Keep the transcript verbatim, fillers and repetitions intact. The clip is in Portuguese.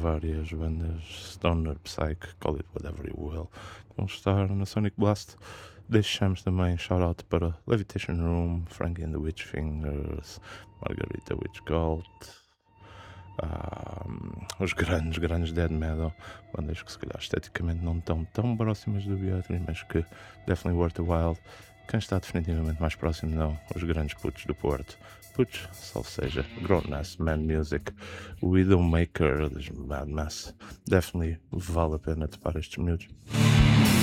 várias bandas stoner, psych, call it whatever you will, que vão estar na Sonic Blast. Deixamos também shout-out para Levitation Room, Frankie and the Witch Fingers, Margarita Witch Cult, um, os grandes, grandes dead metal, bandas que se calhar esteticamente não estão tão próximas do Beatriz, mas que definitely worth a while. Quem está definitivamente mais próximo não, os grandes putos do Porto. Putos, salve seja, Grown-Ass Man Music, Widowmaker, Mad Mass. Definitely vale a pena topar estes miúdos.